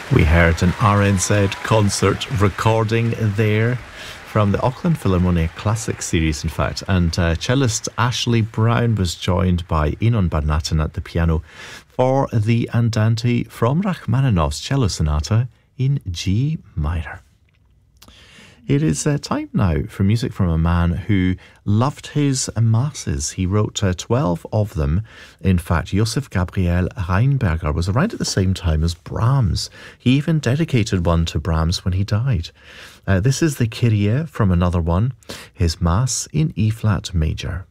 We heard an RNZ concert recording there from the Auckland Philharmonic Classic Series, in fact. And cellist Ashley Brown was joined by Enon Barnatan at the piano for the Andante from Rachmaninoff's Cello Sonata in G minor. It is time now for music from a man who loved his masses. He wrote 12 of them. In fact, Josef Gabriel Reinberger was around at the same time as Brahms. He even dedicated one to Brahms when he died. This is the Kyrie from another one, his Mass in E-flat major.